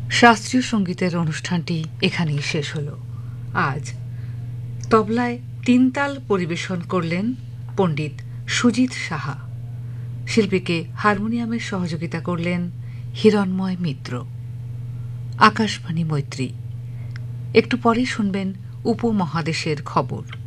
শাস্ত্রীয় সঙ্গীতের অনুষ্ঠানটি এখানেই শেষ হল। আজ তবলায় তিনতাল পরিবেশন করলেন পণ্ডিত সুজিত সাহা। শিল্পীকে হারমোনিয়ামের সহযোগিতা করলেন হিরণময় মিত্র। আকাশবাণী মৈত্রী। একটু পরেই শুনবেন উপমহাদেশের খবর।